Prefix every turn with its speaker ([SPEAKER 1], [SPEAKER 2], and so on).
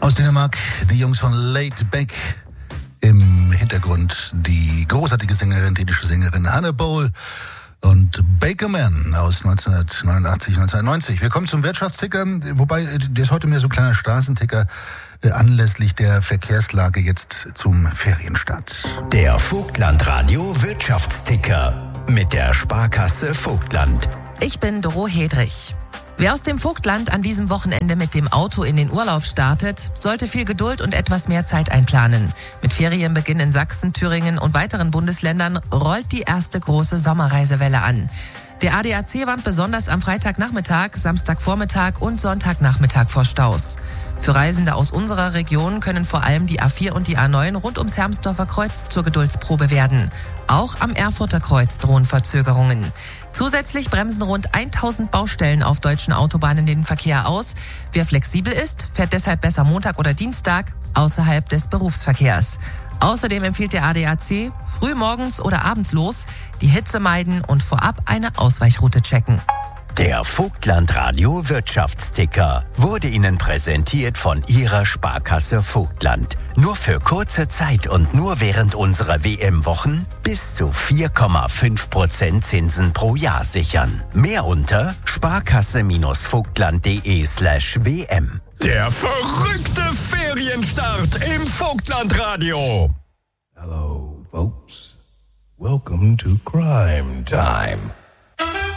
[SPEAKER 1] Aus Dänemark, die Jungs von Laid Back. Im Hintergrund die großartige Sängerin, dänische Sängerin Hanne Bol und Bakerman aus 1989, 1990. Wir kommen zum Wirtschaftsticker, wobei der ist heute mehr so ein kleiner Straßenticker anlässlich der Verkehrslage jetzt zum Ferienstart.
[SPEAKER 2] Der Vogtland-Radio Wirtschaftsticker mit der Sparkasse Vogtland.
[SPEAKER 3] Ich bin Doro Hedrich. Wer aus dem Vogtland an diesem Wochenende mit dem Auto in den Urlaub startet, sollte viel Geduld und etwas mehr Zeit einplanen. Mit Ferienbeginn in Sachsen, Thüringen und weiteren Bundesländern rollt die erste große Sommerreisewelle an. Der ADAC warnt besonders am Freitagnachmittag, Samstagvormittag und Sonntagnachmittag vor Staus. Für Reisende aus unserer Region können vor allem die A4 und die A9 rund ums Hermsdorfer Kreuz zur Geduldsprobe werden. Auch am Erfurter Kreuz drohen Verzögerungen. Zusätzlich bremsen rund 1000 Baustellen auf deutschen Autobahnen den Verkehr aus. Wer flexibel ist, fährt deshalb besser Montag oder Dienstag außerhalb des Berufsverkehrs. Außerdem empfiehlt der ADAC, früh morgens oder abends los, die Hitze meiden und vorab eine Ausweichroute checken.
[SPEAKER 2] Der Vogtland-Radio Wirtschaftsticker wurde Ihnen präsentiert von Ihrer Sparkasse Vogtland. Nur für kurze Zeit und nur während unserer WM-Wochen bis zu 4,5% Zinsen pro Jahr sichern. Mehr unter sparkasse-vogtland.de/WM.
[SPEAKER 4] Der verrückte Ferienstart im Vogtland-Radio.
[SPEAKER 5] Hello, folks. Welcome to Crime Time.